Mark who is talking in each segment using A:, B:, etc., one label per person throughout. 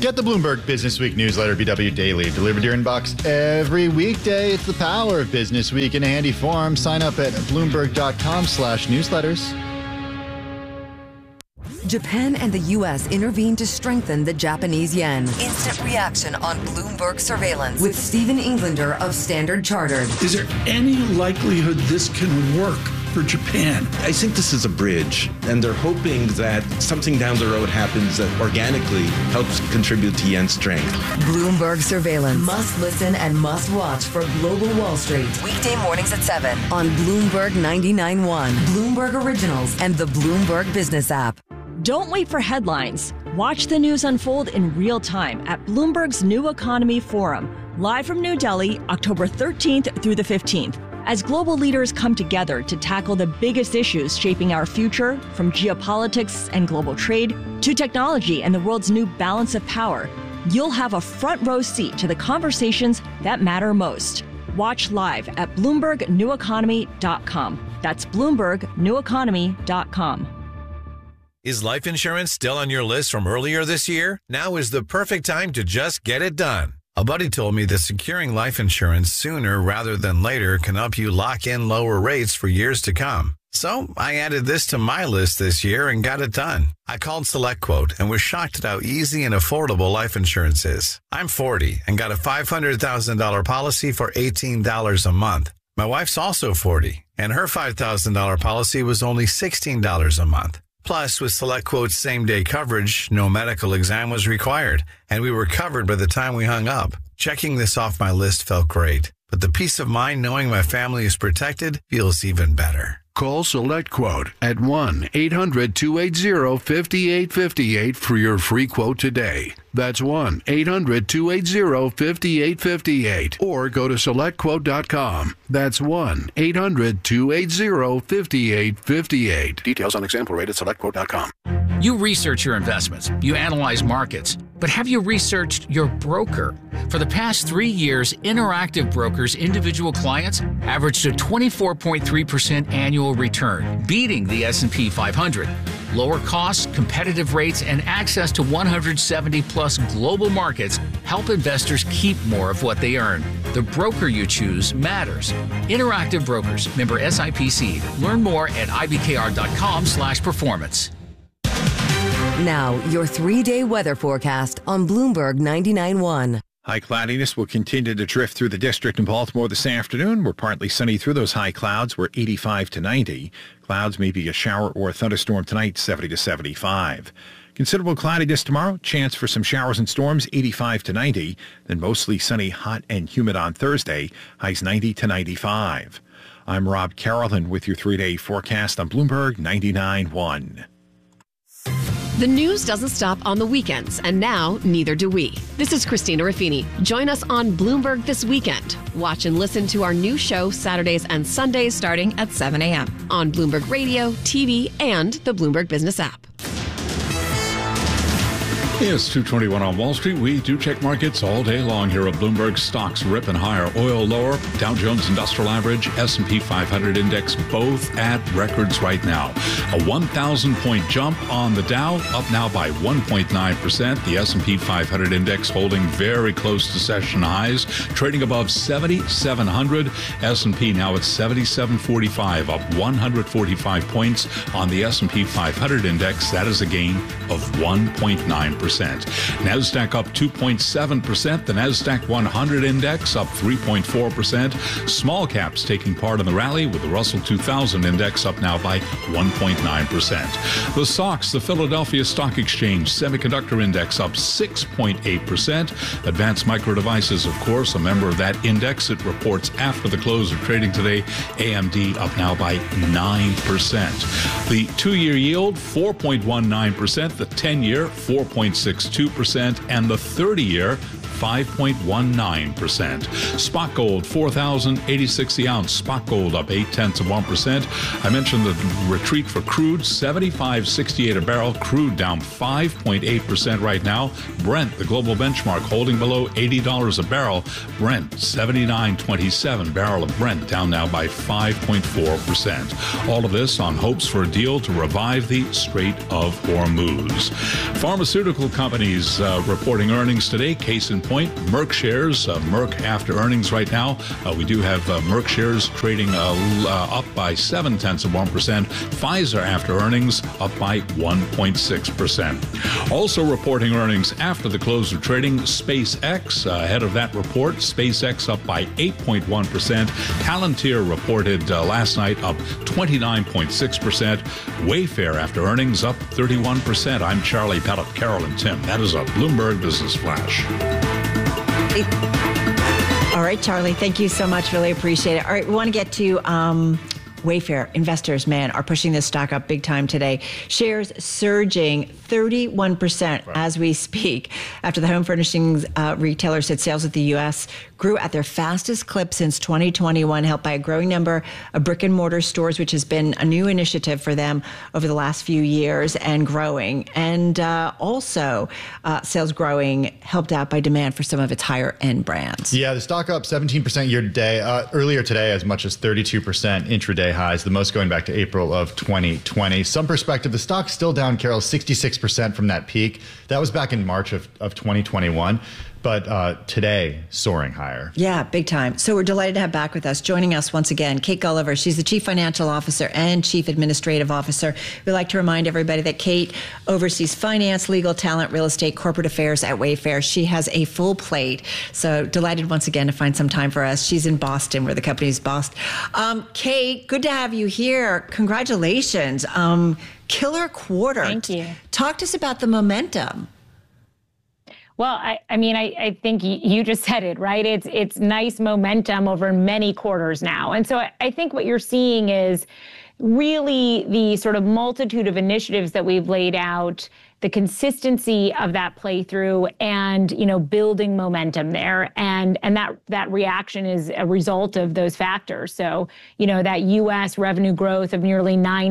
A: Get the Bloomberg Business Week newsletter, BW Daily, delivered to your inbox every weekday. It's the power of Business Week in a handy form. Sign up at Bloomberg.com/newsletters.
B: Japan and the U.S. intervened to strengthen the Japanese yen. Instant reaction on Bloomberg surveillance with Stephen Englander of Standard Chartered.
C: Is there any likelihood this can work for Japan?
D: I think this is a bridge, and they're hoping that something down the road happens that organically helps contribute to yen strength.
B: Bloomberg surveillance. Must listen and must watch for Global Wall Street. Weekday mornings at 7 on Bloomberg 99.1, Bloomberg Originals, and the Bloomberg Business app.
E: Don't wait for headlines. Watch the news unfold in real time at Bloomberg's New Economy Forum, live from New Delhi, October 13th through the 15th. As global leaders come together to tackle the biggest issues shaping our future, from geopolitics and global trade to technology and the world's new balance of power, you'll have a front row seat to the conversations that matter most. Watch live at BloombergNewEconomy.com. That's BloombergNewEconomy.com.
F: Is life insurance still on your list from earlier this year? Now is the perfect time to just get it done. A buddy told me that securing life insurance sooner rather than later can help you lock in lower rates for years to come. So I added this to my list this year and got it done. I called SelectQuote and was shocked at how easy and affordable life insurance is. I'm 40 and got a $500,000 policy for $18 a month. My wife's also 40, and her $5,000 policy was only $16 a month. Plus, with SelectQuote's same-day coverage, no medical exam was required, and we were covered by the time we hung up. Checking this off my list felt great, but the peace of mind knowing my family is protected feels even better.
G: Call SelectQuote at 1-800-280-5858 for your free quote today. That's 1-800-280-5858. Or go to SelectQuote.com. That's 1-800-280-5858. Details on example rate at SelectQuote.com.
H: You research your investments. You analyze markets. But have you researched your broker? For the past 3 years, Interactive Brokers' individual clients averaged a 24.3% annual return, beating the S&P 500. Lower costs, competitive rates, and access to 170-plus global markets help investors keep more of what they earn. The broker you choose matters. Interactive Brokers, member SIPC. Learn more at ibkr.com/performance.
B: Now, your 3-day weather forecast on Bloomberg 99.1.
I: High cloudiness will continue to drift through the district in Baltimore this afternoon. We're partly sunny through those high clouds. We're 85 to 90. Clouds may be a shower or a thunderstorm tonight, 70 to 75. Considerable cloudiness tomorrow. Chance for some showers and storms, 85 to 90. Then mostly sunny, hot, and humid on Thursday. Highs 90 to 95. I'm Rob Carolyn with your 3-day forecast on Bloomberg 99.1.
J: The news doesn't stop on the weekends, and now neither do we. This is Christina Ruffini. Join us on Bloomberg this weekend. Watch and listen to our new show Saturdays and Sundays starting at 7 a.m. on Bloomberg Radio, TV, and the Bloomberg Business app.
C: It's 2:21 on Wall Street. We do check markets all day long here at Bloomberg. Stocks ripping higher, oil lower, Dow Jones Industrial Average, S&P 500 Index, both at records right now. A 1,000-point jump on the Dow, up now by 1.9%. The S&P 500 Index holding very close to session highs, trading above 7,700. S&P now at 7,745, up 145 points on the S&P 500 Index. That is a gain of 1.9%. NASDAQ up 2.7%. The NASDAQ 100 Index up 3.4%. Small caps taking part in the rally with the Russell 2000 Index up now by 1.9%. The SOX, the Philadelphia Stock Exchange Semiconductor Index up 6.8%. Advanced Micro Devices, of course, a member of that index. It reports after the close of trading today. AMD up now by 9%. The 2-year yield, 4.19%. The 10-year, 4.62%, and the 30-year, 5.19%. Spot gold, $4,086 the ounce. Spot gold up 0.8%. I mentioned the retreat for crude, $75.68 a barrel. Crude down 5.8% right now. Brent, the global benchmark, holding below $80 a barrel. Brent, $79.27 barrel of Brent, down now by 5.4%. All of this on hopes for a deal to revive the Strait of Hormuz. Pharmaceutical pharmaceutical companies reporting earnings today. Case in point, Merck shares. Merck after earnings right now. We do have Merck shares trading up by 0.7%. Pfizer after earnings up by 1.6%. Also reporting earnings after the close of trading, SpaceX. Ahead of that report, SpaceX up by 8.1%. Palantir reported last night up 29.6%. Wayfair after earnings up 31%. I'm Charlie Pellet, Carol and Tim. That is a Bloomberg Business Flash.
K: All right, Charlie, thank you so much. Really appreciate it. All right, we want to get to Wayfair. Investors, man, are pushing this stock up big time today. Shares surging 31% as we speak after the home furnishings retailer said sales at the U.S. grew at their fastest clip since 2021, helped by a growing number of brick and mortar stores, which has been a new initiative for them over the last few years and growing. And also sales growing, helped out by demand for some of its higher end brands.
A: Yeah, the stock up 17% year to day. Earlier today, as much as 32% intraday highs, the most going back to April of 2020. Some perspective, the stock's still down, Carol, 66% from that peak. That was back in March of 2021. But today, soaring higher.
K: Yeah, big time. So we're delighted to have back with us, joining us once again, Kate Gulliver. She's the Chief Financial Officer and Chief Administrative Officer. We like to remind everybody that Kate oversees finance, legal, talent, real estate, corporate affairs at Wayfair. She has a full plate. So delighted once again to find some time for us. She's in Boston, where the company's based. Kate, good to have you here. Congratulations. Killer quarter.
L: Thank you.
K: Talk to us about the momentum.
L: Well, I think you just said it, right? It's nice momentum over many quarters now. And so I think what you're seeing is really the sort of multitude of initiatives that we've laid out, the consistency of that playthrough, and, building momentum there. And that reaction is a result of those factors. So, that U.S. revenue growth of nearly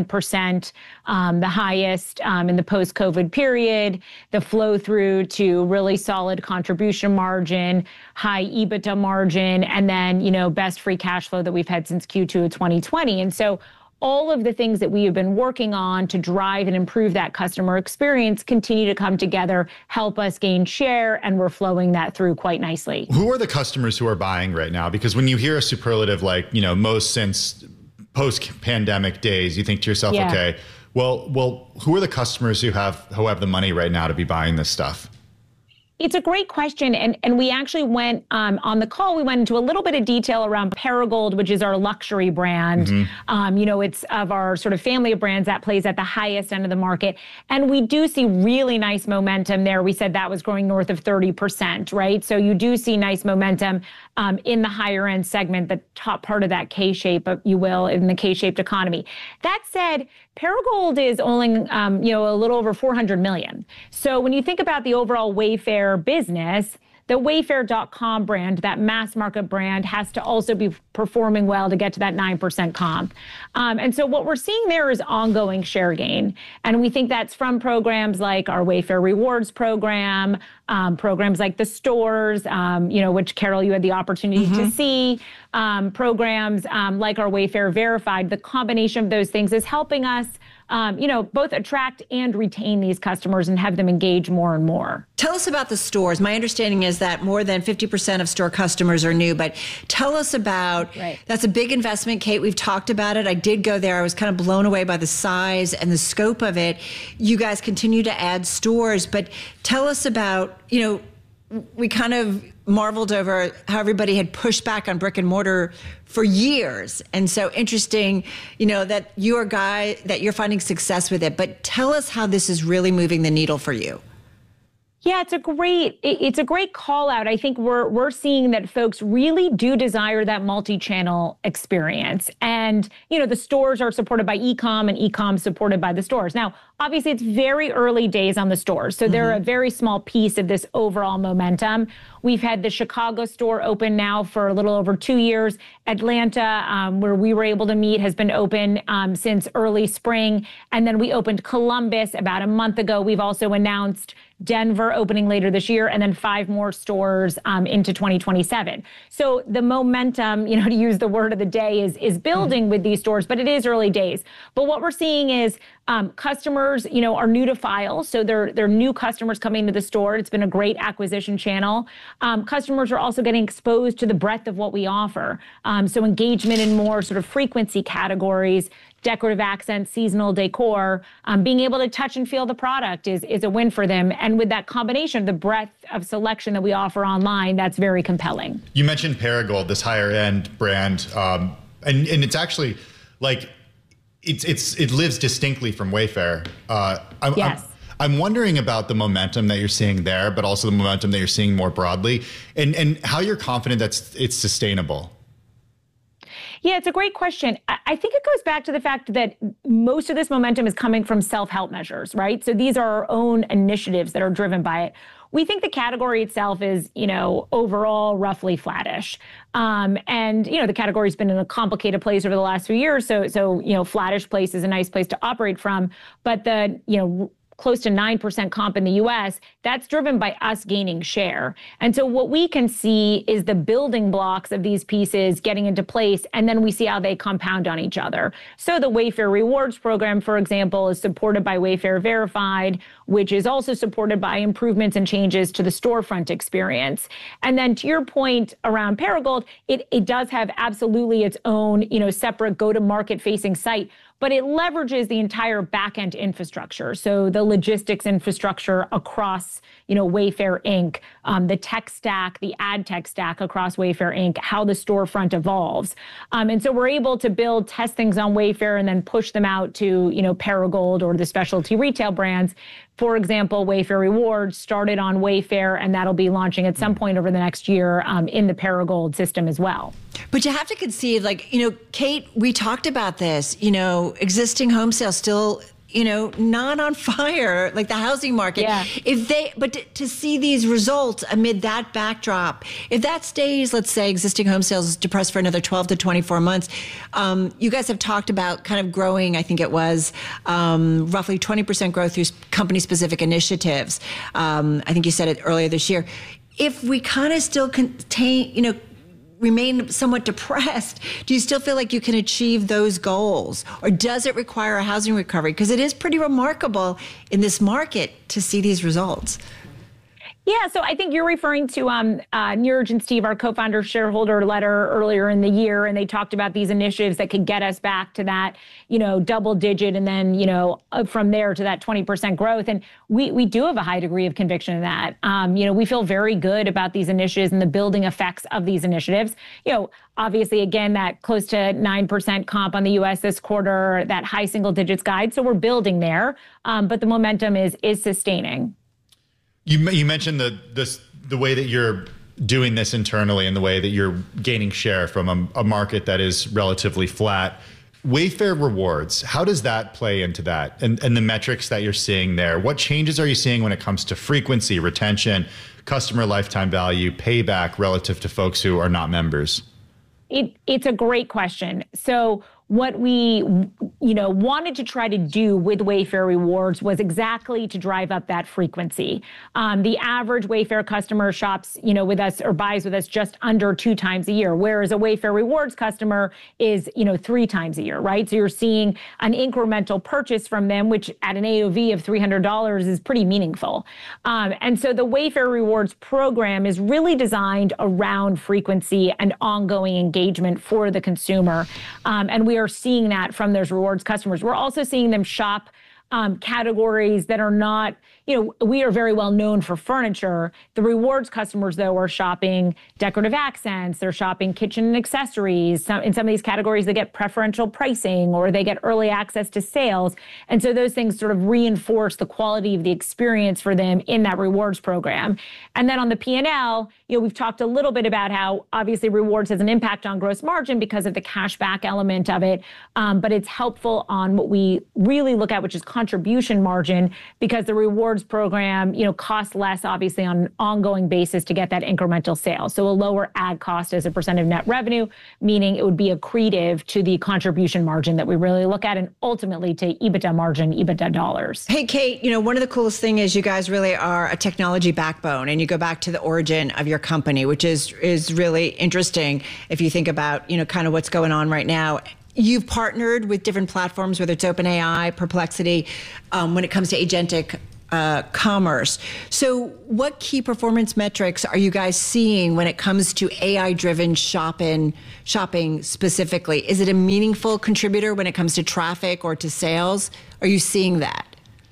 L: 9%, the highest in the post-COVID period, the flow through to really solid contribution margin, high EBITDA margin, and then, best free cash flow that we've had since Q2 of 2020. And so all of the things that we have been working on to drive and improve that customer experience continue to come together, help us gain share, and we're flowing that through quite nicely.
A: Who are the customers who are buying right now? Because when you hear a superlative like, most since post-pandemic days, you think to yourself, okay, well, who are the customers who have the money right now to be buying this stuff?
L: It's a great question. And we actually went on the call, we went into a little bit of detail around Perigold, which is our luxury brand. Mm-hmm. It's of our sort of family of brands that plays at the highest end of the market. And we do see really nice momentum there. We said that was growing north of 30%, right? So you do see nice momentum in the higher end segment, the top part of that K-shape, if you will, in the K-shaped economy. That said, Perigold is only, a little over 400 million. So when you think about the overall Wayfair business, the Wayfair.com brand, that mass market brand, has to also be performing well to get to that 9% comp. And so what we're seeing there is ongoing share gain. And we think that's from programs like our Wayfair Rewards program, programs like the stores, which, Carol, you had the opportunity to see, programs like our Wayfair Verified. The combination of those things is helping us both attract and retain these customers and have them engage more and more.
K: Tell us about the stores. My understanding is that more than 50% of store customers are new, but tell us about, that's a big investment, Kate. We've talked about it. I did go there. I was kind of blown away by the size and the scope of it. You guys continue to add stores, but tell us about, we kind of marveled over how everybody had pushed back on brick and mortar for years. And so interesting, that you're finding success with it. But tell us how this is really moving the needle for you.
L: Yeah, it's a great call out. I think we're seeing that folks really do desire that multi-channel experience. And, the stores are supported by e-com and e-com supported by the stores. Now, obviously, it's very early days on the stores. So they're a very small piece of this overall momentum. We've had the Chicago store open now for a little over 2 years. Atlanta, where we were able to meet, has been open since early spring. And then we opened Columbus about a month ago. We've also announced Denver opening later this year, and then 5 more stores into 2027. So the momentum, to use the word of the day, is building with these stores, but it is early days. But what we're seeing is customers customers, are new to file. So they're new customers coming to the store. It's been a great acquisition channel. Customers are also getting exposed to the breadth of what we offer. So engagement in more sort of frequency categories, decorative accents, seasonal decor, being able to touch and feel the product is a win for them. And with that combination of the breadth of selection that we offer online, that's very compelling. You mentioned Perigold, this higher end brand, and it's actually like it lives distinctly from Wayfair. Yes. I'm wondering about the momentum that you're seeing there, but also the momentum that you're seeing more broadly, and how you're confident that it's sustainable. Yeah, it's a great question. I think it goes back to the fact that most of this momentum is coming from self-help measures, right? So these are our own initiatives that are driven by it. We think the category itself is, overall roughly flattish. And, the category's been in a complicated place over the last few years. So flattish place is a nice place to operate from. But the, close to 9% comp in the US, that's driven by us gaining share. And so what we can see is the building blocks of these pieces getting into place, and then we see how they compound on each other. So the Wayfair Rewards program, for example, is supported by Wayfair Verified, which is also supported by improvements and changes to the storefront experience. And then to your point around Perigold, it does have absolutely its own, separate go-to-market facing site, but it leverages the entire back-end infrastructure. So the logistics infrastructure across, Wayfair Inc., the tech stack, the ad tech stack across Wayfair Inc., how the storefront evolves. And so we're able to test things on Wayfair and then push them out to, Perigold or the specialty retail brands. For example, Wayfair Rewards started on Wayfair, and that'll be launching at some point over the next year in the Perigold system as well.
K: But you have to concede, Kate, we talked about this, existing home sales still, not on fire, like the housing market. Yeah. But to see these results amid that backdrop, if that stays, let's say existing home sales is depressed for another 12 to 24 months, you guys have talked about kind of growing, I think it was roughly 20% growth through company-specific initiatives. I think you said it earlier this year. If we kind of still remain somewhat depressed, do you still feel like you can achieve those goals? Or does it require a housing recovery? Because it is pretty remarkable in this market to see these results.
L: Yeah, so I think you're referring to Niraj and Steve, our co-founder shareholder letter earlier in the year, and they talked about these initiatives that could get us back to that, double digit, and then, from there to that 20% growth. And we do have a high degree of conviction in that. We feel very good about these initiatives and the building effects of these initiatives. Obviously, again, that close to 9% comp on the U.S. this quarter, that high single digits guide. So we're building there, but the momentum is sustaining. You mentioned the way that you're doing this internally and the way that you're gaining share from a market that is relatively flat. Wayfair Rewards, how does that play into that and the metrics that you're seeing there? What changes are you seeing when it comes to frequency, retention, customer lifetime value, payback relative to folks who are not members? It's a great question. So what we, wanted to try to do with Wayfair Rewards was exactly to drive up that frequency. The average Wayfair customer shops, with us or buys with us just under 2 times a year, whereas a Wayfair Rewards customer is, 3 times a year, right? So you're seeing an incremental purchase from them, which at an AOV of $300 is pretty meaningful. And so the Wayfair Rewards program is really designed around frequency and ongoing engagement for the consumer. And we are seeing that from those rewards customers. We're also seeing them shop categories that are not, we are very well known for furniture. The rewards customers, though, are shopping decorative accents. They're shopping kitchen and accessories. In some of these categories, they get preferential pricing or they get early access to sales. And so those things sort of reinforce the quality of the experience for them in that rewards program. And then on the P&L, we've talked a little bit about how obviously rewards has an impact on gross margin because of the cash back element of it. But it's helpful on what we really look at, which is contribution margin, because the rewards program, costs less obviously on an ongoing basis to get that incremental sale. So a lower ad cost as a percent of net revenue, meaning it would be accretive to the contribution margin that we really look at, and ultimately to EBITDA margin, EBITDA dollars.
K: Hey, Kate, one of the coolest things is you guys really are a technology backbone, and you go back to the origin of your company, which is really interesting if you think about, kind of what's going on right now. you've partnered with different platforms, whether it's OpenAI, Perplexity, when it comes to agentic commerce. So what key performance metrics are you guys seeing when it comes to AI-driven shopping specifically? Is it a meaningful contributor when it comes to traffic or to sales? Are you seeing that?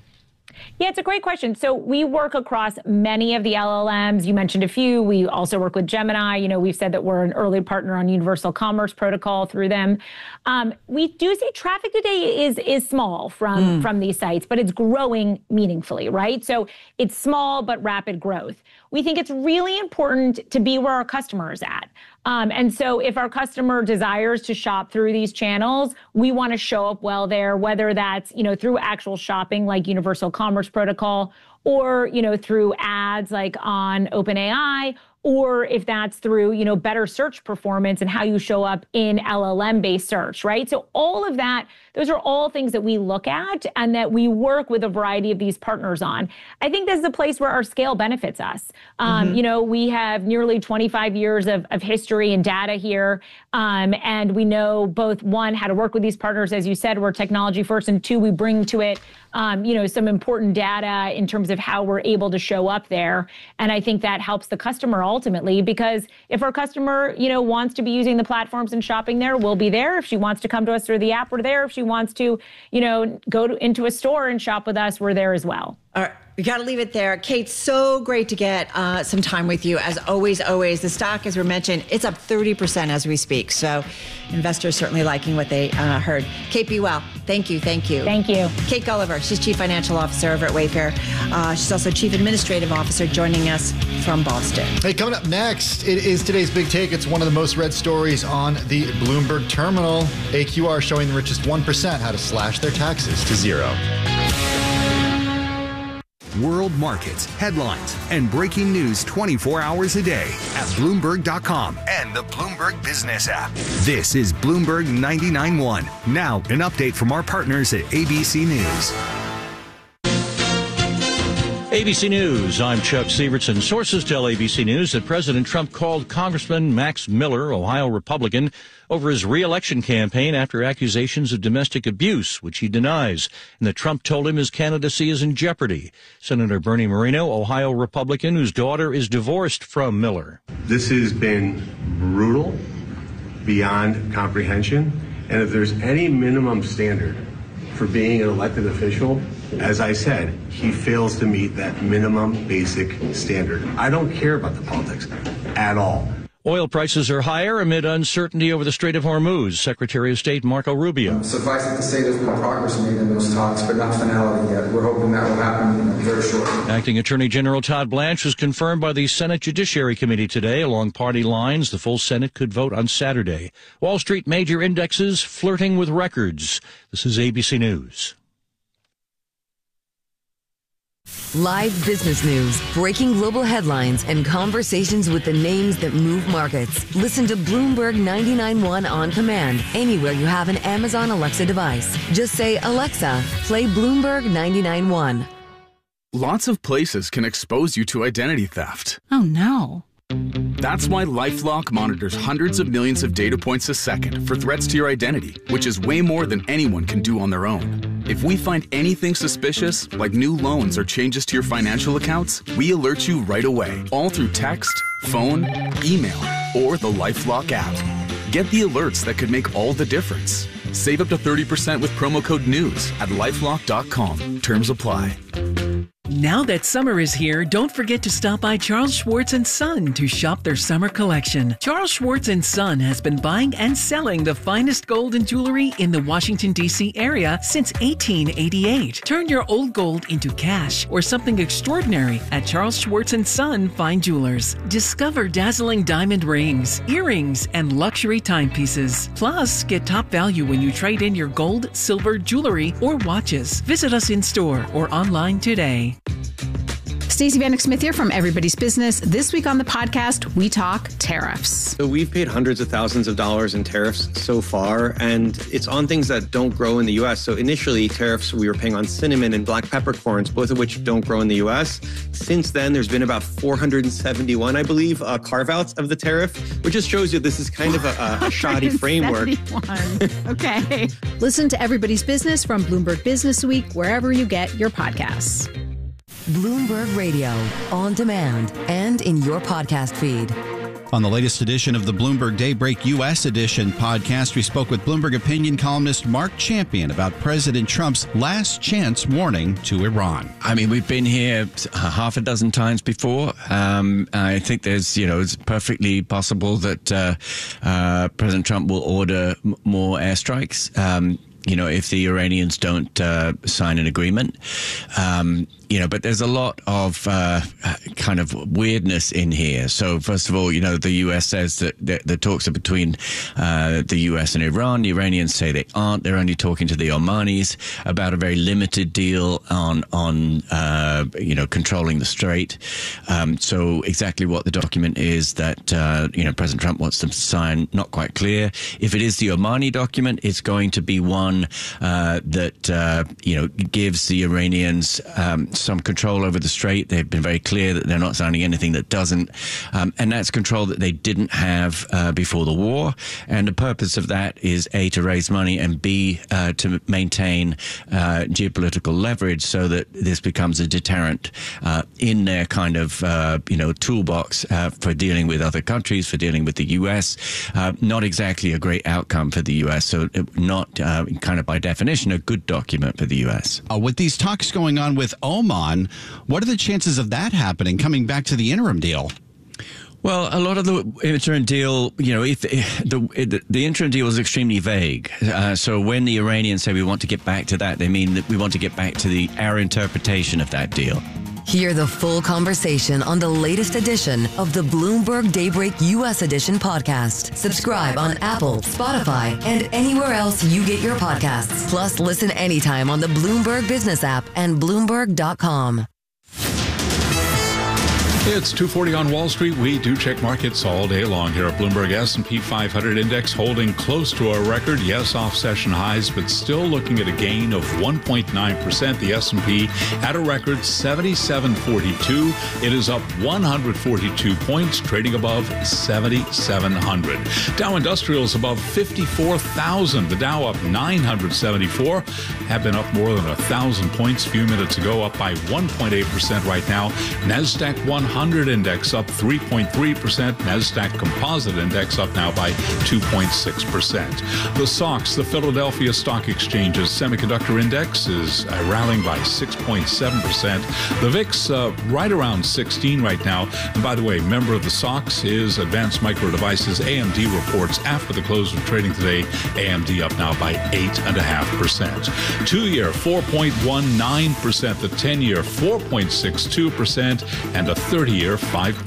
L: Yeah, it's a great question. So we work across many of the LLMs. You mentioned a few. We also work with Gemini. You know, we've said that we're an early partner on Universal Commerce Protocol through them. We do see traffic today is small from these sites, but it's growing meaningfully, right? So it's small but rapid growth. We think it's really important to be where our customer is at. And so if our customer desires to shop through these channels, we want to show up well there, whether that's, you know, through actual shopping like Universal Commerce Protocol, or, you know, through ads like on OpenAI, or if that's through, you know, better search performance and how you show up in LLM-based search, right? So all of that, those are all things that we look at and that we work with a variety of these partners on. I think this is a place where our scale benefits us. You know, we have nearly 25 years of history and data here. And we know both, one, how to work with these partners. As you said, we're technology first, and two, we bring to it, you know, some important data in terms of how we're able to show up there. And I think that helps the customer ultimately, because if our customer, you know, wants to be using the platforms and shopping there, we'll be there. If she wants to come to us through the app, we're there. If she wants to, you know, go into a store and shop with us, we're there as well.
K: All right. We got to leave it there. Kate, so great to get some time with you. As always. The stock, as we mentioned, it's up 30% as we speak. So investors certainly liking what they heard. Kate, be well. Thank you. Thank you.
L: Thank you.
K: Kate Gulliver, she's Chief Financial Officer over at Wayfair. She's also Chief Administrative Officer, joining us from Boston.
A: Hey, coming up next, it is today's big take. It's one of the most read stories on the Bloomberg terminal. AQR showing the richest 1% how to slash their taxes to zero.
M: World markets, headlines, and breaking news 24 hours a day at Bloomberg.com and the Bloomberg Business app. This is Bloomberg 99.1. Now, an update from our partners at ABC News.
N: ABC News, I'm Chuck Sievertson. Sources tell ABC News that President Trump called Congressman Max Miller, Ohio Republican, over his re-election campaign after accusations of domestic abuse, which he denies, and that Trump told him his candidacy is in jeopardy. Senator Bernie Moreno, Ohio Republican, whose daughter is divorced from Miller.
O: This has been brutal, beyond comprehension, and if there's any minimum standard for being an elected official, as I said, he fails to meet that minimum basic standard. I don't care about the politics at all.
N: Oil prices are higher amid uncertainty over the Strait of Hormuz. Secretary of State Marco Rubio.
P: Suffice it to say there's been progress made in those talks, but not finality yet. We're hoping that will happen very shortly.
N: Acting Attorney General Todd Blanche was confirmed by the Senate Judiciary Committee today. Along party lines, the full Senate could vote on Saturday. Wall Street major indexes flirting with records. This is ABC News.
B: Live business news, breaking global headlines, and conversations with the names that move markets. Listen to Bloomberg 99.1 on command anywhere you have an Amazon Alexa device. Just say, Alexa, play Bloomberg 99.1.
Q: Lots of places can expose you to identity theft.
R: Oh, no.
Q: That's why LifeLock monitors hundreds of millions of data points a second for threats to your identity, which is way more than anyone can do on their own. If we find anything suspicious, like new loans or changes to your financial accounts, we alert you right away, all through text, phone, email, or the LifeLock app. Get the alerts that could make all the difference. Save up to 30% with promo code NEWS at LifeLock.com. Terms apply.
R: Now that summer is here, don't forget to stop by Charles Schwartz & Son to shop their summer collection. Charles Schwartz & Son has been buying and selling the finest gold and jewelry in the Washington, D.C. area since 1888. Turn your old gold into cash or something extraordinary at Charles Schwartz & Son Fine Jewelers. Discover dazzling diamond rings, earrings, and luxury timepieces. Plus, get top value when you trade in your gold, silver, jewelry, or watches. Visit us in store or online today.
S: Stacey Vanek Smith here from Everybody's Business. This week on the podcast, we talk tariffs.
T: So we've paid hundreds of thousands of dollars in tariffs so far, and it's on things that don't grow in the U.S. So initially, tariffs we were paying on cinnamon and black peppercorns, both of which don't grow in the U.S. Since then, there's been about 471, I believe, carve-outs of the tariff, which just shows you this is kind of a shoddy framework.
S: Okay.
U: Listen to Everybody's Business from Bloomberg Business Week, wherever you get your podcasts.
B: Bloomberg Radio, on demand and in your podcast feed.
V: On the latest edition of the Bloomberg Daybreak U.S. Edition podcast, we spoke with Bloomberg opinion columnist Mark Champion about President Trump's last chance warning to Iran.
W: I mean, we've been here half a dozen times before. I think there's, it's perfectly possible that President Trump will order more airstrikes. If the Iranians don't sign an agreement. But there's a lot of kind of weirdness in here. So first of all, the U.S. says that the talks are between the U.S. and Iran. The Iranians say they aren't. They're only talking to the Omanis about a very limited deal on controlling the strait. So exactly what the document is that, President Trump wants them to sign, not quite clear. If it is the Omani document, it's going to be one that, gives the Iranians some control over the strait. They've been very clear that they're not signing anything that doesn't. And that's control that they didn't have before the war. And the purpose of that is, A, to raise money, and B, to maintain geopolitical leverage so that this becomes a deterrent in their kind of, toolbox for dealing with other countries, for dealing with the U.S. Not exactly a great outcome for the U.S., so not kind of by definition a good document for the U.S.
V: With these talks going on with Oman, what are the chances of that happening, coming back to the interim deal?
W: Well, a lot of the interim deal, if the interim deal is extremely vague. So when the Iranians say we want to get back to that, they mean that we want to get back to our interpretation of that deal.
B: Hear the full conversation on the latest edition of the Bloomberg Daybreak U.S. Edition podcast. Subscribe on Apple, Spotify, and anywhere else you get your podcasts. Plus, listen anytime on the Bloomberg Business app and Bloomberg.com.
C: It's 2:40 on Wall Street. We do check markets all day long here at Bloomberg. S&P 500 index holding close to a record. Yes, off session highs, but still looking at a gain of 1.9%. The S&P at a record 7742. It is up 142 points, trading above 7,700. Dow Industrials above 54,000. The Dow up 974. Have been up more than 1,000 points a few minutes ago, up by 1.8% right now. NASDAQ 100 index up 3.3%. NASDAQ Composite Index up now by 2.6%. The SOX, the Philadelphia Stock Exchange's Semiconductor Index, is rallying by 6.7%. The VIX right around 16 right now. And by the way, member of the SOX is Advanced Micro Devices. AMD reports after the close of trading today. AMD up now by 8.5%. 2-year 4.19%. The 10-year 4.62%. And a 30-year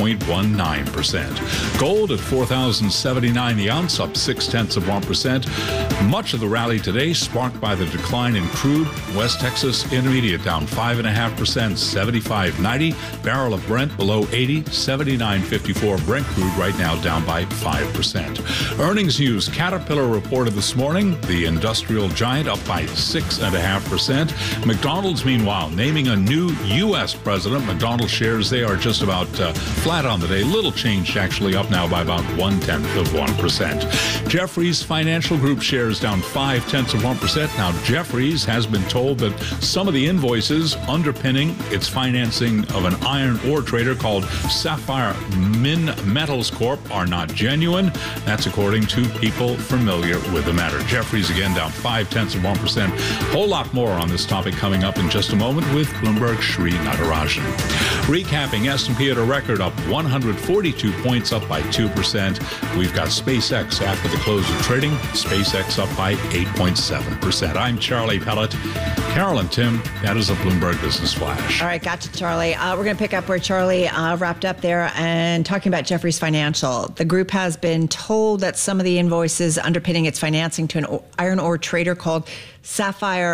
C: 5.19%. Gold at $4,079 the ounce, up 0.6%. Much of the rally today sparked by the decline in crude. West Texas Intermediate down 5.5%, 75.90. Barrel of Brent below 80, 79.54. Brent crude right now down by 5%. Earnings news: Caterpillar reported this morning. The industrial giant up by 6.5%. McDonald's, meanwhile, naming a new U.S. president. McDonald's shares, they are just about flat on the day. Little change, actually, up now by about 0.1%. Jefferies Financial Group shares down 0.5%. Now, Jefferies has been told that some of the invoices underpinning its financing of an iron ore trader called Sapphire Metals Corp are not genuine. That's according to people familiar with the matter. Jefferies again down 0.5%. Whole lot more on this topic coming up in just a moment with Bloomberg's Sri Natarajan. Recapping, S&P at a record up 142 points, up by 2%. We've got SpaceX after the close of trading. SpaceX up by 8.7%. I'm Charlie Pellet. Carol and Tim, that is a Bloomberg Business Flash.
K: All right, gotcha, Charlie. We're going to pick up where Charlie wrapped up there and talking about Jefferies Financial. The group has been told that some of the invoices underpinning its financing to an iron ore trader called Sapphire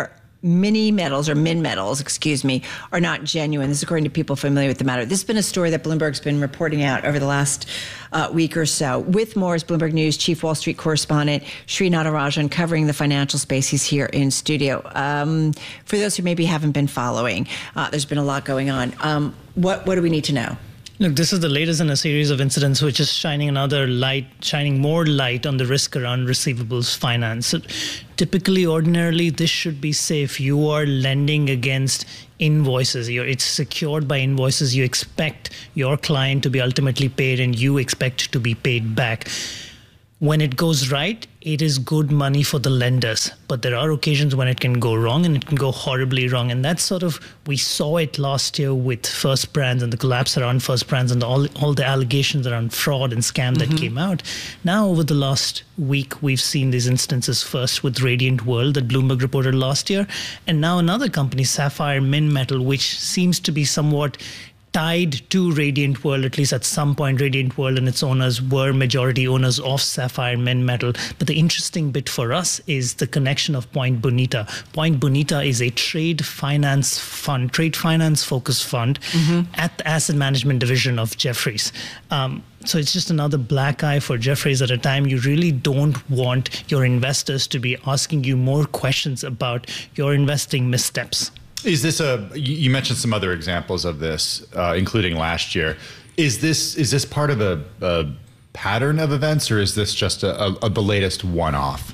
K: mini metals or min metals, are not genuine. This is according to people familiar with the matter. This has been a story that Bloomberg's been reporting out over the last week or so. With more is Bloomberg News Chief Wall Street correspondent Sri Natarajan, covering the financial space. He's here in studio. For those who maybe haven't been following, there's been a lot going on. What do we need to know?
D: Look, this is the latest in a series of incidents which is shining more light on the risk around receivables finance. So typically, ordinarily, this should be safe. You are lending against invoices. It's secured by invoices. You expect your client to be ultimately paid, and you expect to be paid back. When it goes right, it is good money for the lenders. But there are occasions when it can go wrong, and it can go horribly wrong. And that's we saw it last year with First Brands and the collapse around First Brands and all the allegations around fraud and scam that came out. Now, over the last week, we've seen these instances first with Radiant World that Bloomberg reported last year. And now another company, Sapphire Min Metal, which seems to be somewhat tied to Radiant World, at least at some point. Radiant World and its owners were majority owners of Sapphire Min Metal. But the interesting bit for us is the connection of Point Bonita. Point Bonita is a trade finance focused fund at the asset management division of Jefferies. So it's just another black eye for Jefferies at a time you really don't want your investors to be asking you more questions about your investing missteps.
A: Is this you mentioned some other examples of this, including last year. Is this part of a pattern of events, or is this just the latest one-off?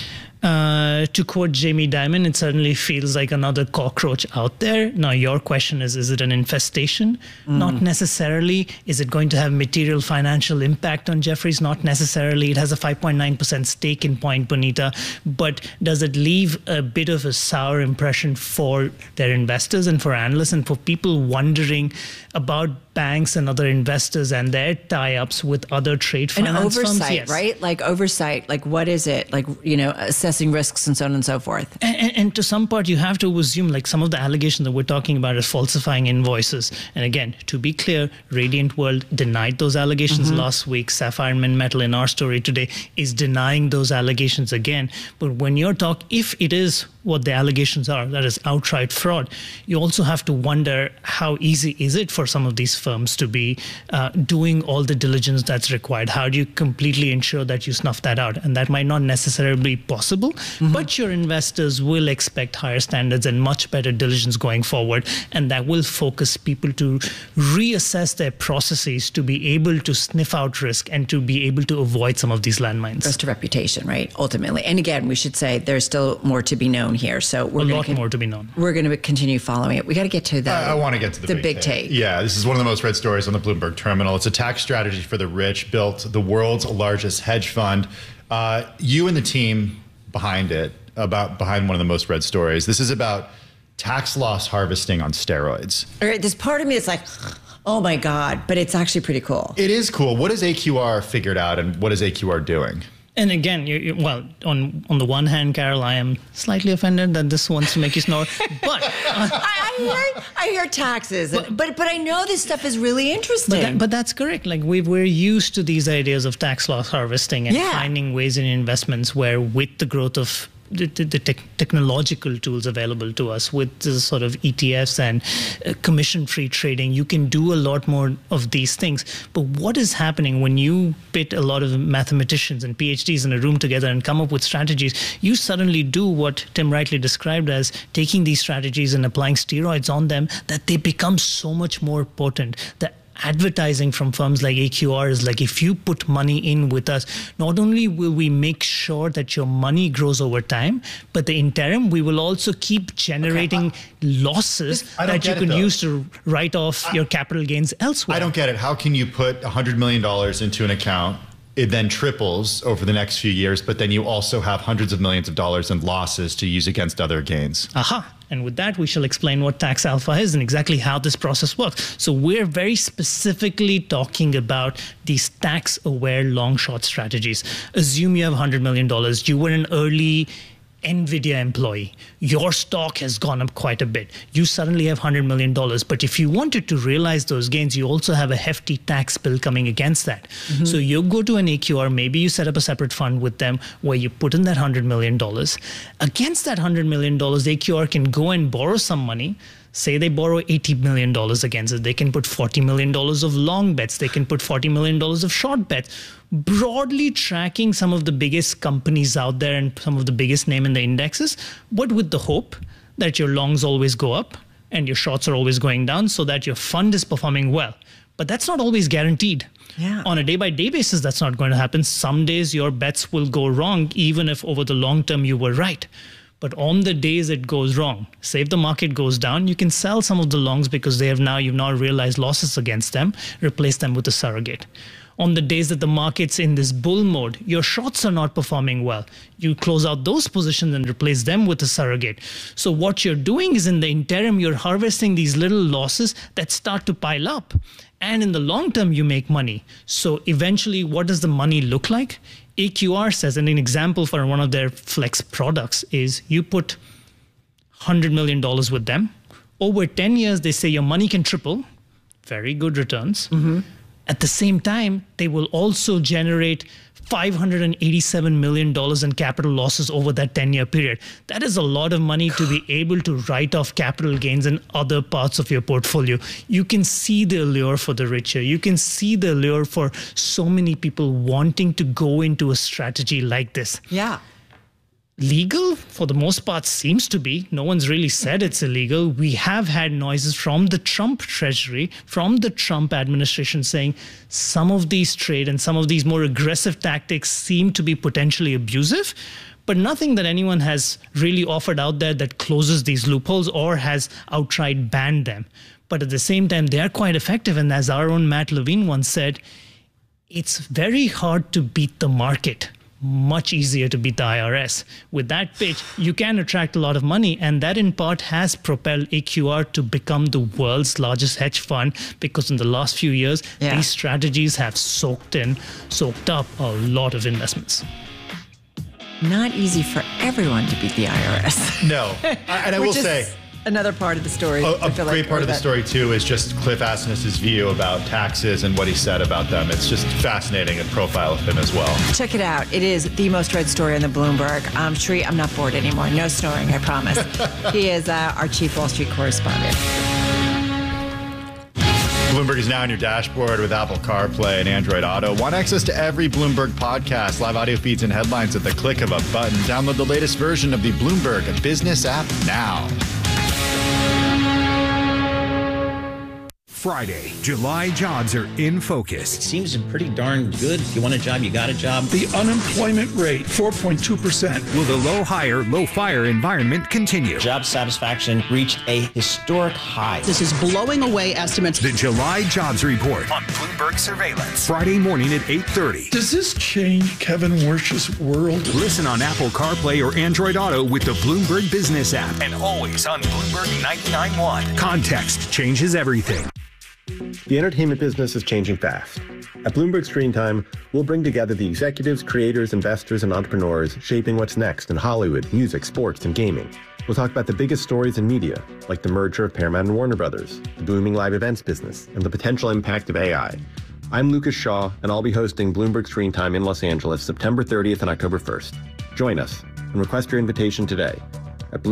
D: To quote Jamie Dimon, it certainly feels like another cockroach out there. Now, your question is it an infestation? Not necessarily. Is it going to have material financial impact on Jefferies? Not necessarily. It has a 5.9% stake in Point Bonita, but does it leave a bit of a sour impression for their investors and for analysts and for people wondering about banks and other investors and their tie-ups with other trade finance
K: firms?
D: Oversight,
K: yes. Right? Like oversight, like what is it? Like, assessing risks and so on and so forth.
D: And to some part, you have to assume like some of the allegations that we're talking about is falsifying invoices. And again, to be clear, Radiant World denied those allegations last week. Sapphire Min Metal in our story today is denying those allegations again. But when you're if it is what the allegations are, that is outright fraud, you also have to wonder how easy is it for some of these firms to be doing all the diligence that's required? How do you completely ensure that you snuff that out? And that might not necessarily be possible, but your investors will expect higher standards and much better diligence going forward. And that will focus people to reassess their processes to be able to sniff out risk and to be able to avoid some of these landmines.
K: Goes to reputation, right? Ultimately. And again, we should say there's still more to be known here. So
D: we're a lot more to be known.
K: We're going to continue following it. We got to get to
A: I want to get to the
K: big take.
A: Yeah, this is one of the most read stories on the Bloomberg terminal. It's a tax strategy for the rich, built the world's largest hedge fund. You and the team behind it, behind one of the most read stories. This is about tax loss harvesting on steroids.
K: All right, there's part of me that's like, oh my God, but it's actually pretty cool.
A: It is cool. What has AQR figured out, and what is AQR doing?
D: And again, on the one hand, Carol, I am slightly offended that this wants to make you snore. But
K: I hear taxes, but I know this stuff is really interesting.
D: But that's correct. Like we're used to these ideas of tax loss harvesting and finding ways in investments where, with the growth of the technological tools available to us with the sort of ETFs and commission-free trading, you can do a lot more of these things. But what is happening when you pit a lot of mathematicians and PhDs in a room together and come up with strategies? You suddenly do what Tim rightly described as taking these strategies and applying steroids on them, that they become so much more potent. The advertising from firms like AQR is like, if you put money in with us, not only will we make sure that your money grows over time, but the interim, we will also keep generating losses that you can use to write off your capital gains elsewhere.
A: I don't get it. How can you put $100 million into an account? It then triples over the next few years, but then you also have hundreds of millions of dollars in losses to use against other gains.
D: Aha. And with that, we shall explain what tax alpha is and exactly how this process works. So we're very specifically talking about these tax-aware long-short strategies. Assume you have $100 million. You were an early NVIDIA employee. Your stock has gone up quite a bit. You suddenly have $100 million. But if you wanted to realize those gains, you also have a hefty tax bill coming against that. Mm-hmm. So you go to an AQR, maybe you set up a separate fund with them where you put in that $100 million. Against that $100 million, the AQR can go and borrow some money. Say they borrow $80 million against it. They can put $40 million of long bets. They can put $40 million of short bets, broadly tracking some of the biggest companies out there and some of the biggest name in the indexes, but with the hope that your longs always go up and your shorts are always going down so that your fund is performing well. But that's not always guaranteed.
K: Yeah.
D: On a day-by-day basis, that's not going to happen. Some days your bets will go wrong, even if over the long term you were right. But on the days it goes wrong, say if the market goes down, you can sell some of the longs because you've now realized losses against them, replace them with a surrogate. On the days that the market's in this bull mode, your shorts are not performing well. You close out those positions and replace them with a surrogate. So what you're doing is in the interim, you're harvesting these little losses that start to pile up. And in the long term, you make money. So eventually, what does the money look like? AQR says, and an example for one of their flex products is you put $100 million with them. Over 10 years, they say your money can triple. Very good returns. Mm-hmm. At the same time, they will also generate $587 million in capital losses over that 10-year period. That is a lot of money to be able to write off capital gains in other parts of your portfolio. You can see the allure for the richer. You can see the allure for so many people wanting to go into a strategy like this.
K: Yeah.
D: Legal, for the most part, seems to be. No one's really said it's illegal. We have had noises from the Trump Treasury, from the Trump administration saying some of these trade and some of these more aggressive tactics seem to be potentially abusive, but nothing that anyone has really offered out there that closes these loopholes or has outright banned them. But at the same time, they are quite effective. And as our own Matt Levine once said, it's very hard to beat the market. Much easier to beat the IRS. With that pitch, you can attract a lot of money, and that in part has propelled AQR to become the world's largest hedge fund because in the last few years, these strategies have soaked up a lot of investments.
K: Not easy for everyone to beat the IRS.
A: No. And I will say,
K: another part of the story.
A: A great part of the story, too, is just Cliff Asness' view about taxes and what he said about them. It's just fascinating, a profile of him as well.
K: Check it out. It is the most read story on the Bloomberg. Sri, I'm not bored anymore. No snoring, I promise. He is our chief Wall Street correspondent.
A: Bloomberg is now on your dashboard with Apple CarPlay and Android Auto. Want access to every Bloomberg podcast, live audio feeds, and headlines at the click of a button. Download the latest version of the Bloomberg Business app now.
M: Friday, July jobs are in focus.
E: It seems pretty darn good. If you want a job, you got a job.
F: The unemployment rate, 4.2%.
M: Will the low hire, low fire environment continue?
E: Job satisfaction reached a historic high.
G: This is blowing away estimates.
M: The July Jobs Report on Bloomberg Surveillance. Friday morning at 8:30.
F: Does this change Kevin Warsh's world?
M: Listen on Apple CarPlay or Android Auto with the Bloomberg Business app. And always on Bloomberg 99.1. Context changes everything.
X: The entertainment business is changing fast. At Bloomberg Screen Time, we'll bring together the executives, creators, investors, and entrepreneurs shaping what's next in Hollywood, music, sports, and gaming. We'll talk about the biggest stories in media, like the merger of Paramount and Warner Brothers, the booming live events business, and the potential impact of AI. I'm Lucas Shaw, and I'll be hosting Bloomberg Screen Time in Los Angeles September 30th and October 1st. Join us and request your invitation today at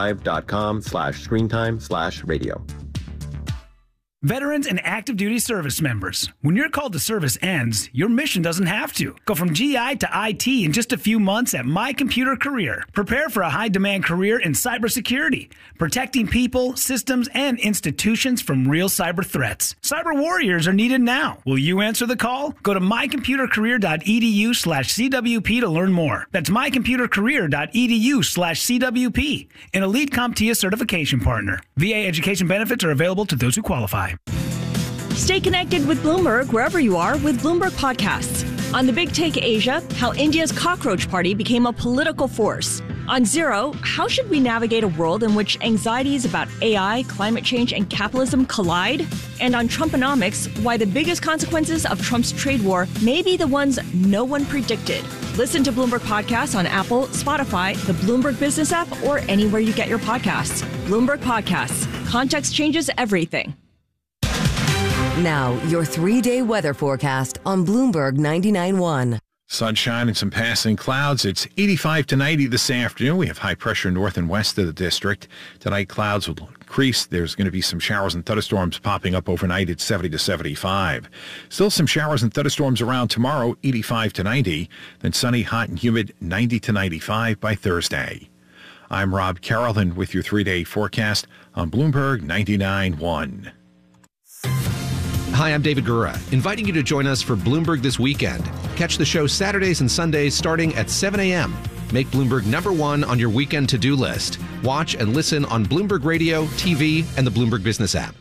X: bloomberglive.com/screentime/radio.
Y: Veterans and active duty service members. When your call to service ends, your mission doesn't have to. Go from GI to IT in just a few months at My Computer Career. Prepare for a high-demand career in cybersecurity, protecting people, systems, and institutions from real cyber threats. Cyber warriors are needed now. Will you answer the call? Go to mycomputercareer.edu/CWP to learn more. That's mycomputercareer.edu/CWP, an elite CompTIA certification partner. VA education benefits are available to those who qualify.
Z: Stay connected with Bloomberg wherever you are with Bloomberg Podcasts. On The Big Take Asia, how India's cockroach party became a political force. On Zero, how should we navigate a world in which anxieties about AI, climate change, and capitalism collide? And on Trumponomics, why the biggest consequences of Trump's trade war may be the ones no one predicted. Listen to Bloomberg Podcasts on Apple, Spotify, the Bloomberg Business app, or anywhere you get your podcasts. Bloomberg Podcasts. Context changes everything.
B: Now, your 3-day weather forecast on Bloomberg 99.1.
H: Sunshine and some passing clouds. It's 85 to 90 this afternoon. We have high pressure north and west of the district. Tonight, clouds will increase. There's going to be some showers and thunderstorms popping up overnight at 70 to 75. Still some showers and thunderstorms around tomorrow, 85 to 90. Then sunny, hot, and humid, 90 to 95 by Thursday. I'm Rob Carrollton with your 3-day forecast on Bloomberg 99.1.
I: Hi, I'm David Gura, inviting you to join us for Bloomberg This Weekend. Catch the show Saturdays and Sundays starting at 7 a.m. Make Bloomberg #1 on your weekend to-do list. Watch and listen on Bloomberg Radio, TV, and the Bloomberg Business app.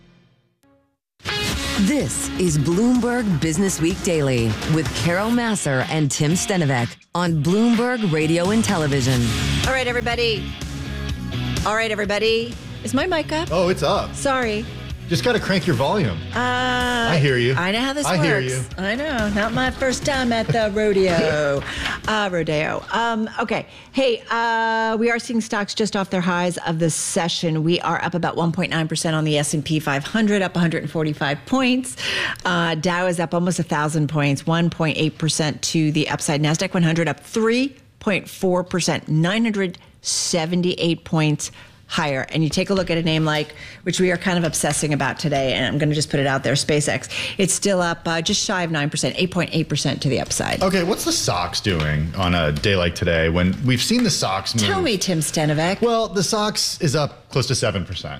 B: This is Bloomberg Business Week Daily with Carol Massar and Tim Stenovec on Bloomberg Radio and Television.
K: All right, everybody. Is my mic up?
A: Oh, it's up.
K: Sorry.
A: Just got to crank your volume. I hear you.
K: I know how this works.
A: I hear you.
K: I know. Not my first time at the rodeo. Okay. Hey, we are seeing stocks just off their highs of the session. We are up about 1.9% on the S&P 500, up 145 points. Dow is up almost 1,000 points, 1.8% to the upside. NASDAQ 100 up 3.4%, 978 points higher. And you take a look at a name like, which we are kind of obsessing about today, and I'm going to just put it out there, SpaceX. It's still up just shy of 9%, 8.8% to the upside.
A: Okay, what's the SOX doing on a day like today when we've seen the SOX move?
K: Tell me, Tim Stenovec.
A: Well, the SOX is up close to 7%.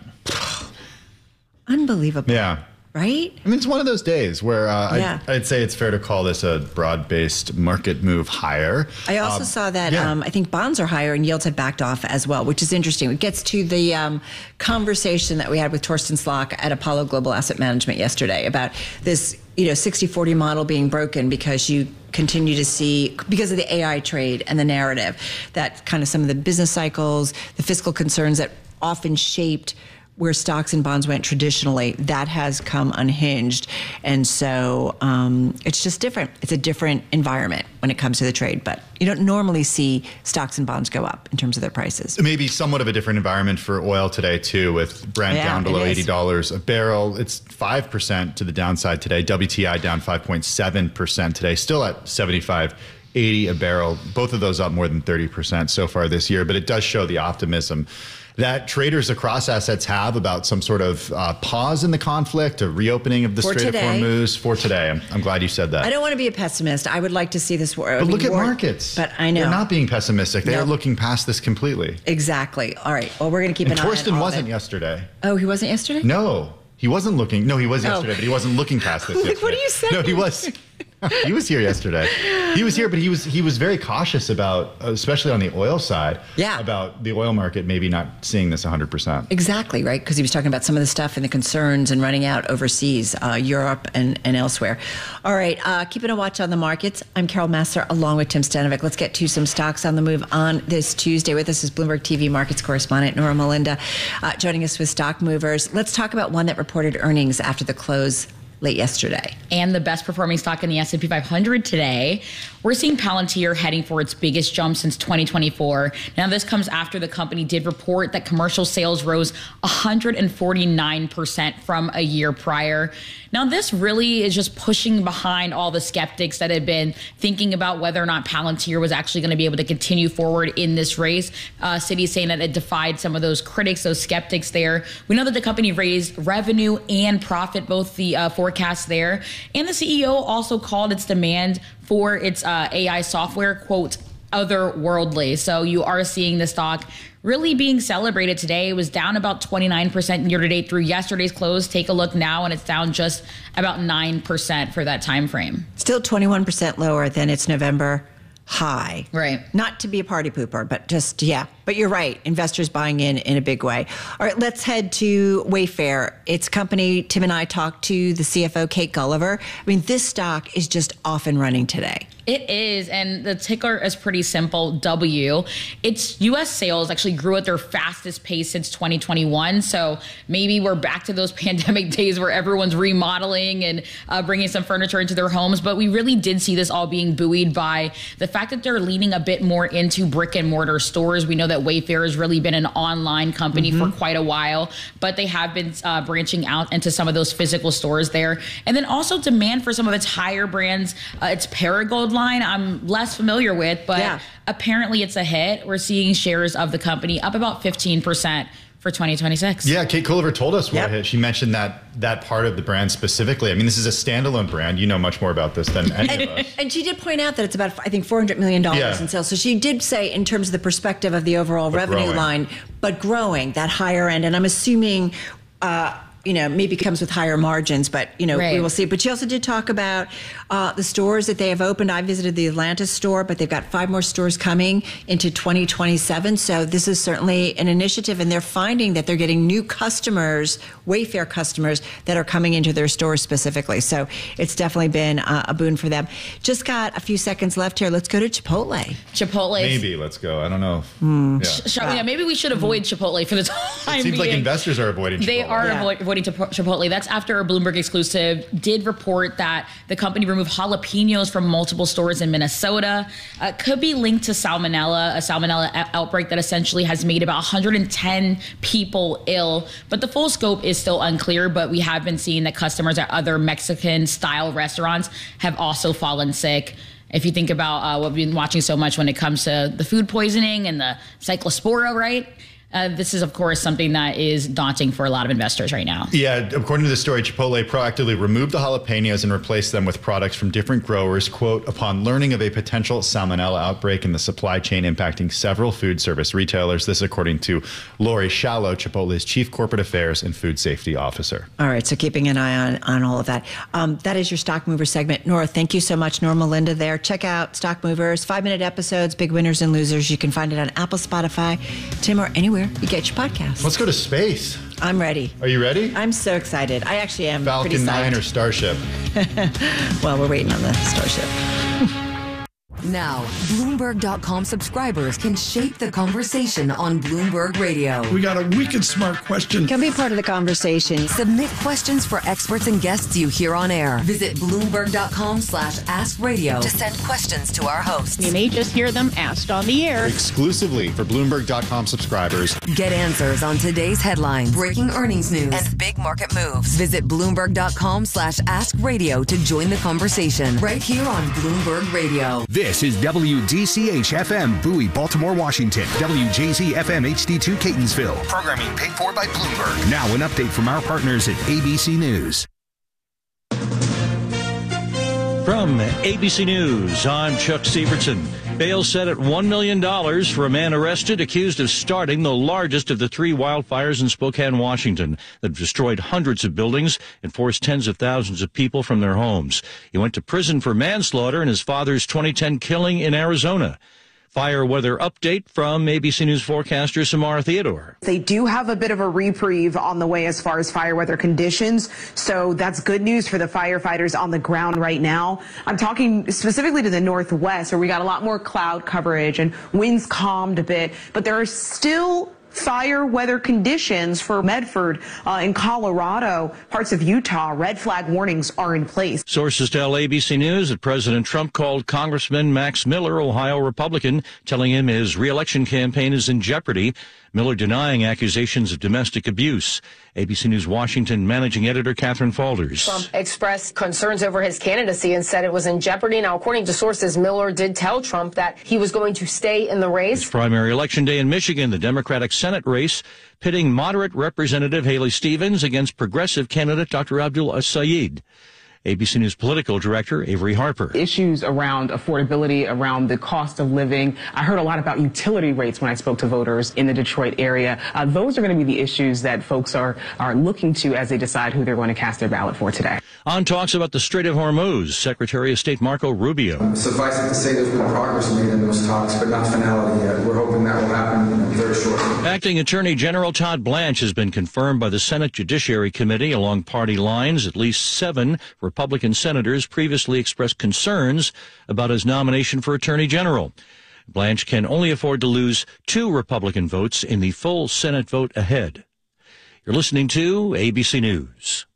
K: Unbelievable.
A: Yeah.
K: Right?
A: I mean, it's one of those days where I'd say it's fair to call this a broad-based market move higher.
K: I also saw that I think bonds are higher and yields had backed off as well, which is interesting. It gets to the conversation that we had with Torsten Slok at Apollo Global Asset Management yesterday about this 60-40 model being broken because you continue to see, because of the AI trade and the narrative, that kind of some of the business cycles, the fiscal concerns that often shaped where stocks and bonds went traditionally, that has come unhinged. And so it's just different. It's a different environment when it comes to the trade. But you don't normally see stocks and bonds go up in terms of their prices.
A: Maybe somewhat of a different environment for oil today, too, with Brent down below $80 a barrel. It's 5% to the downside today. WTI down 5.7% today, still at $75.80 a barrel. Both of those up more than 30% so far this year. But it does show the optimism that traders across assets have about some sort of pause in the conflict, a reopening of the Strait of Hormuz for today. I'm glad you said that.
K: I don't want to be a pessimist. I would like to see this war.
A: But look at markets.
K: But I know.
A: They're not being pessimistic. They are looking past this completely.
K: Exactly. All right. Well, we're going to keep an eye on it.
A: Torsten wasn't yesterday.
K: Oh, he wasn't yesterday?
A: No. He wasn't looking. No, he was yesterday, but he wasn't looking past this yesterday.
K: What are you saying?
A: No, he was. He was here yesterday. He was here, but he was very cautious about, especially on the oil side, about the oil market maybe not seeing this 100%.
K: Exactly, right? Because he was talking about some of the stuff and the concerns and running out overseas, Europe and elsewhere. All right, keeping a watch on the markets. I'm Carol Massar along with Tim Stenovec. Let's get to some stocks on the move on this Tuesday. With us is Bloomberg TV markets correspondent Nora Melinda, joining us with Stock Movers. Let's talk about one that reported earnings after the close late yesterday.
J: And the best performing stock in the S&P 500 today. We're seeing Palantir heading for its biggest jump since 2024. Now, this comes after the company did report that commercial sales rose 149% from a year prior. Now, this really is just pushing behind all the skeptics that had been thinking about whether or not Palantir was actually going to be able to continue forward in this race. Citi is saying that it defied some of those critics, those skeptics there. We know that the company raised revenue and profit, both the forecasts there. And the CEO also called its demand for its AI software, quote, otherworldly. So you are seeing the stock really being celebrated today. It was down about 29% year to date through yesterday's close. Take a look now, and it's down just about 9% for that time frame.
K: Still 21% lower than its November high.
J: Right.
K: Not to be a party pooper, but just, But you're right, investors buying in a big way. All right, let's head to Wayfair. Its company, Tim and I talked to the CFO, Kate Gulliver. I mean, this stock is just off and running today.
J: It is, and the ticker is pretty simple, W. Its U.S. sales actually grew at their fastest pace since 2021, so maybe we're back to those pandemic days where everyone's remodeling and bringing some furniture into their homes, but we really did see this all being buoyed by the fact that they're leaning a bit more into brick and mortar stores. We know that Wayfair has really been an online company for quite a while, but they have been branching out into some of those physical stores there. And then also demand for some of its higher brands, its Perigold line I'm less familiar with, but apparently it's a hit. We're seeing shares of the company up about 15% for 2026.
A: Yeah, Kate Gulliver told us what hit. She mentioned that part of the brand specifically. I mean, this is a standalone brand. You know much more about this than any of us.
K: And she did point out that it's about, I think, $400 million in sales. So she did say in terms of the perspective of the overall revenue line, but growing that higher end. And I'm assuming maybe comes with higher margins, but, we will see. But she also did talk about the stores that they have opened. I visited the Atlanta store, but they've got 5 more stores coming into 2027. So this is certainly an initiative, and they're finding that they're getting new customers, Wayfair customers, that are coming into their stores specifically. So it's definitely been a boon for them. Just got a few seconds left here. Let's go to Chipotle.
J: Chipotle.
A: Maybe let's go. I don't know.
J: Maybe we should avoid Chipotle for the time
A: It seems like investors are avoiding Chipotle.
J: They are avoiding Chipotle. That's after a Bloomberg exclusive did report that the company removed jalapenos from multiple stores in Minnesota. Could be linked to salmonella, a salmonella outbreak that essentially has made about 110 people ill. But the full scope is still unclear, but we have been seeing that customers at other Mexican-style restaurants have also fallen sick. If you think about what we've been watching so much when it comes to the food poisoning and the Cyclospora, right? This is, of course, something that is daunting for a lot of investors right now.
A: Yeah, according to the story, Chipotle proactively removed the jalapenos and replaced them with products from different growers, quote, upon learning of a potential salmonella outbreak in the supply chain impacting several food service retailers. This according to Lori Shallow, Chipotle's Chief Corporate Affairs and Food Safety Officer.
K: All right, so keeping an eye on all of that. That is your Stock Mover segment. Nora, thank you so much. Nora Melinda there. Check out Stock Movers, 5-minute episodes, big winners and losers. You can find it on Apple, Spotify, Tim, or anywhere you get your podcast.
A: Let's go to space.
K: I'm ready.
A: Are you ready?
K: I'm so excited. I actually am.
A: Falcon 9 or Starship?
K: Well, we're waiting on the Starship.
B: Now, Bloomberg.com subscribers can shape the conversation on Bloomberg Radio.
F: We got a wicked smart question.
K: Come be part of the conversation.
B: Submit questions for experts and guests you hear on air. Visit Bloomberg.com/AskRadio to send questions to our hosts.
L: You may just hear them asked on the air.
A: Exclusively for Bloomberg.com subscribers.
B: Get answers on today's headlines, breaking earnings news, and big market moves. Visit Bloomberg.com/AskRadio to join the conversation right here on Bloomberg Radio.
M: This is WDCH-FM, Bowie, Baltimore, Washington. WJZ-FM HD2, Catonsville. Programming paid for by Bloomberg. Now an update from our partners at ABC News.
N: From ABC News, I'm Chuck Sievertson. Bail set at $1 million for a man arrested accused of starting the largest of the 3 wildfires in Spokane, Washington, that destroyed hundreds of buildings and forced tens of thousands of people from their homes. He went to prison for manslaughter in his father's 2010 killing in Arizona. Fire weather update from ABC News forecaster Samara Theodore.
O: They do have a bit of a reprieve on the way as far as fire weather conditions, so that's good news for the firefighters on the ground right now. I'm talking specifically to the northwest, where we got a lot more cloud coverage and winds calmed a bit, but there are still fire weather conditions for Medford in Colorado, parts of Utah. Red flag warnings are in place.
N: Sources tell ABC News that President Trump called Congressman Max Miller, Ohio Republican, telling him his re-election campaign is in jeopardy. Miller denying accusations of domestic abuse. ABC News Washington managing editor Catherine Falders.
P: Trump expressed concerns over his candidacy and said it was in jeopardy. Now, according to sources, Miller did tell Trump that he was going to stay in the race.
N: It's primary election day in Michigan, the Democratic Senate race, pitting moderate Representative Haley Stevens against progressive candidate Dr. Abdul Sayed. ABC News political director Avery Harper.
O: Issues around affordability, around the cost of living. I heard a lot about utility rates when I spoke to voters in the Detroit area. Those are going to be the issues that folks are looking to as they decide who they're going to cast their ballot for today.
N: On talks about the Strait of Hormuz, Secretary of State Marco Rubio.
Q: Suffice it to say there's been progress made in those talks, but not finality yet. We're hoping that will happen very shortly.
N: Acting Attorney General Todd Blanche has been confirmed by the Senate Judiciary Committee along party lines. At least 7 Republican senators previously expressed concerns about his nomination for Attorney General. Blanche can only afford to lose 2 Republican votes in the full Senate vote ahead. You're listening to ABC News.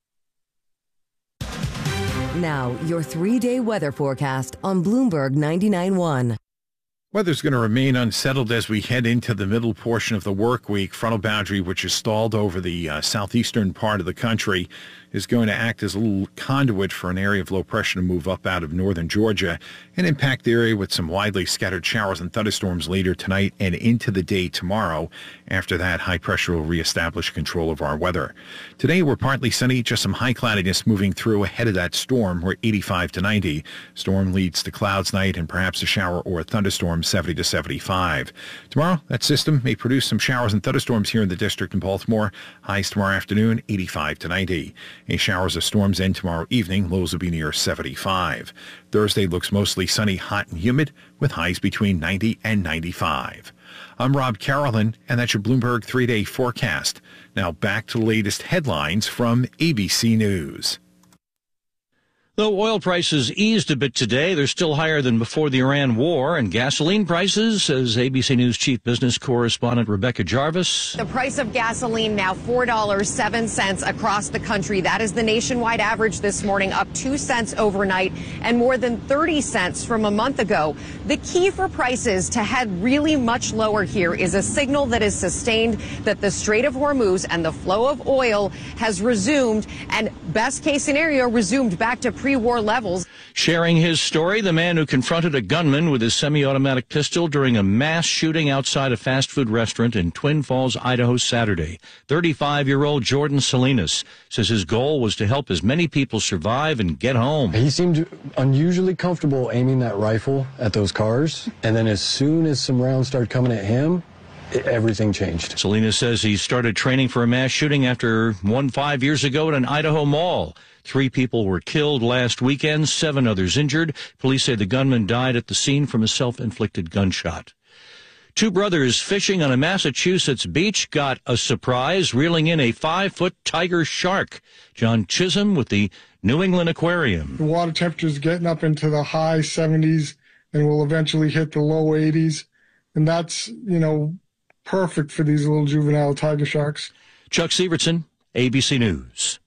B: Now, your 3-day weather forecast on Bloomberg 99.1.
H: Weather's going to remain unsettled as we head into the middle portion of the work week. Frontal boundary, which is stalled over the southeastern part of the country, is going to act as a little conduit for an area of low pressure to move up out of northern Georgia and impact the area with some widely scattered showers and thunderstorms later tonight and into the day tomorrow. After that, high pressure will reestablish control of our weather. Today, we're partly sunny, just some high cloudiness moving through ahead of that storm. We're 85 to 90. Storm leads to clouds night and perhaps a shower or a thunderstorm, 70 to 75. Tomorrow, that system may produce some showers and thunderstorms here in the district in Baltimore. Highs tomorrow afternoon, 85 to 90. Any showers or storms end tomorrow evening. Lows will be near 75. Thursday looks mostly sunny, hot, and humid with highs between 90 and 95. I'm Rob Carolyn, and that's your Bloomberg 3-day forecast. Now back to the latest headlines from ABC News.
N: Though oil prices eased a bit today, they're still higher than before the Iran war. And gasoline prices, says ABC News chief business correspondent Rebecca Jarvis.
R: The price of gasoline now $4.07 across the country. That is the nationwide average this morning, up 2 cents overnight and more than 30 cents from a month ago. The key for prices to head really much lower here is a signal that is sustained that the Strait of Hormuz and the flow of oil has resumed, and best case scenario, resumed back to pre-war levels.
N: Sharing his story, the man who confronted a gunman with his semi-automatic pistol during a mass shooting outside a fast food restaurant in Twin Falls, Idaho, Saturday. 35-year-old Jordan Salinas says his goal was to help as many people survive and get home.
S: He seemed unusually comfortable aiming that rifle at those cars, and then as soon as some rounds started coming at him, everything changed.
N: Salinas says he started training for a mass shooting after one 5 years ago at an Idaho mall. 3 people were killed last weekend, 7 others injured. Police say the gunman died at the scene from a self-inflicted gunshot. 2 brothers fishing on a Massachusetts beach got a surprise, reeling in a 5-foot tiger shark. John Chisholm with the New England Aquarium.
T: The water temperature is getting up into the high 70s and will eventually hit the low 80s. And that's, perfect for these little juvenile tiger sharks.
N: Chuck Sievertson, ABC News.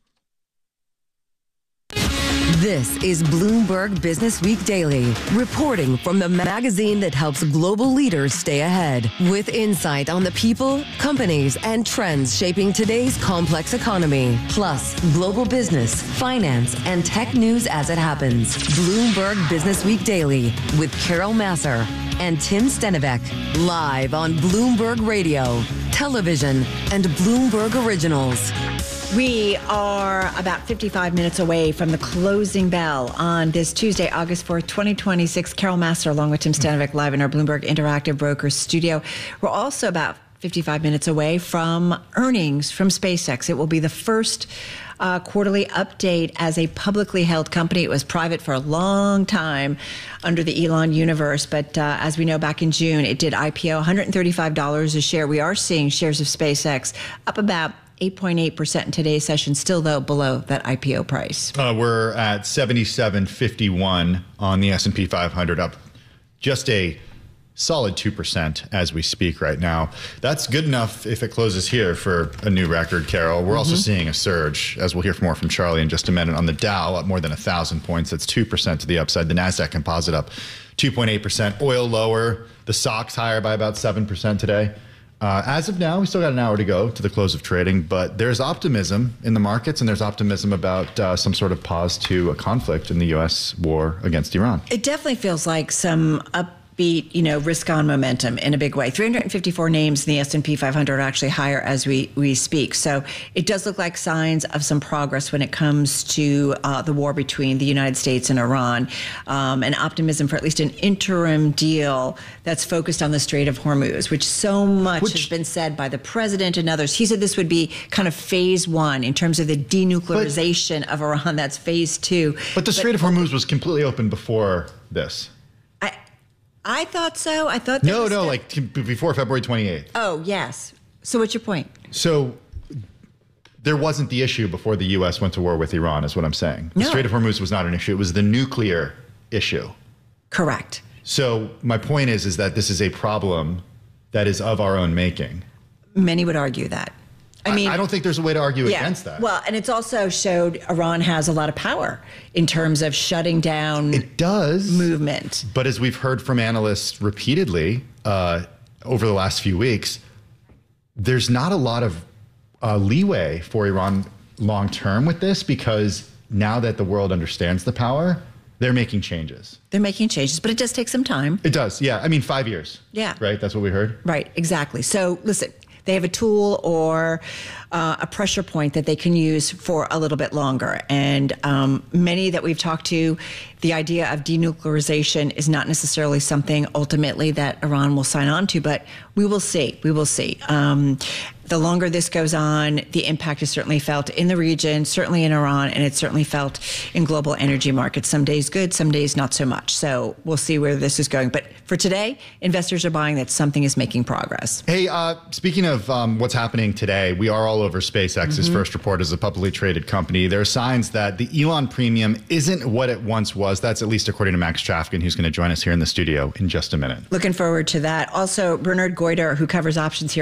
B: This is Bloomberg Business Week Daily, reporting from the magazine that helps global leaders stay ahead, with insight on the people, companies, and trends shaping today's complex economy, plus global business, finance, and tech news as it happens. Bloomberg Business Week Daily with Carol Massar and Tim Stenivek, live on Bloomberg Radio, television, and Bloomberg Originals.
K: We are about 55 minutes away from the closing bell on this Tuesday, August 4th, 2026. Carol Massar along with Tim Stenivek live in our Bloomberg Interactive Brokers studio. We're also about 55 minutes away from earnings from SpaceX. It will be the first quarterly update as a publicly held company. It was private for a long time under the Elon universe, but as we know, back in June, it did IPO, $135 a share. We are seeing shares of SpaceX up about 8.8% in today's session, still, though, below that IPO price.
A: We're at 77.51 on the S&P 500, up just a solid 2% as we speak right now. That's good enough if it closes here for a new record, Carol. We're also seeing a surge, as we'll hear more from Charlie in just a minute, on the Dow, up more than 1,000 points. That's 2% to the upside. The NASDAQ composite up 2.8%. Oil lower. The SOX higher by about 7% today. As of now, we still got an hour to go to the close of trading, but there's optimism in the markets, and there's optimism about some sort of pause to a conflict in the U.S. war against Iran.
K: It definitely feels like some beat, risk on momentum in a big way. 354 names in the S&P 500 are actually higher as we speak. So it does look like signs of some progress when it comes to the war between the United States and Iran, and optimism for at least an interim deal that's focused on the Strait of Hormuz, which so much has been said by the president and others. He said this would be kind of phase one in terms of the denuclearization of Iran. That's phase two.
A: But the Strait of Hormuz was completely open before this.
K: I thought so. I thought
A: before February 28th.
K: Oh, yes. So what's your point?
A: So there wasn't the issue before the U.S. went to war with Iran, is what I'm saying. The
K: No.
A: Strait of Hormuz was not an issue. It was the nuclear issue.
K: Correct.
A: So my point is that this is a problem that is of our own making.
K: Many would argue that. I
A: don't think there's a way to argue against that.
K: Well, and it's also showed Iran has a lot of power in terms of shutting down movement.
A: But as we've heard from analysts repeatedly over the last few weeks, there's not a lot of leeway for Iran long term with this, because now that the world understands the power, they're making changes.
K: They're making changes, but it does take some time.
A: It does, yeah. 5 years.
K: Yeah.
A: Right? That's what we heard?
K: Right, exactly. So listen, they have a tool or a pressure point that they can use for a little bit longer. And many that we've talked to, the idea of denuclearization is not necessarily something ultimately that Iran will sign on to, but we will see. We will see. The longer this goes on, the impact is certainly felt in the region, certainly in Iran, and it's certainly felt in global energy markets. Some days good, some days not so much. So we'll see where this is going. But for today, investors are buying that something is making progress.
A: Hey, speaking of what's happening today, we are all over SpaceX's first report as a publicly traded company. There are signs that the Elon premium isn't what it once was. That's at least according to Max Chafkin, who's going to join us here in the studio in just a minute.
K: Looking forward to that. Also, Bernard Goyder, who covers options here